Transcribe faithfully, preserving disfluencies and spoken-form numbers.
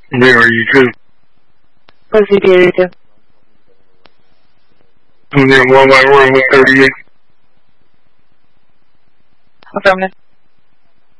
Where are you too? Pussy area too. I'm near one by one thirty-eight. Affirmative.